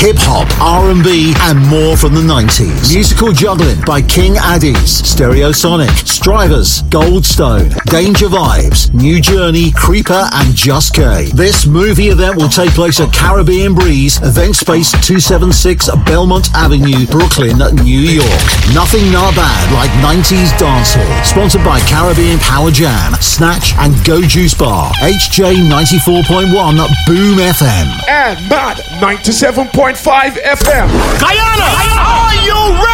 hip-hop, R&B, and more from the 90s. Musical juggling by King Addies, Stereosonic, Strivers, Goldstone, Danger Vibes, New Journey, Creeper, and Just K. This movie event will take place at Caribbean Breeze, Event Space 276 Belmont Avenue, Brooklyn, New York. Nothing not bad like 90s dancehall. Sponsored by Caribbean Power Jam, Snatch, and Go Juice Bar. HJ 94.1 Boom FM. And Mad 97.5 FM. Guyana, are you ready?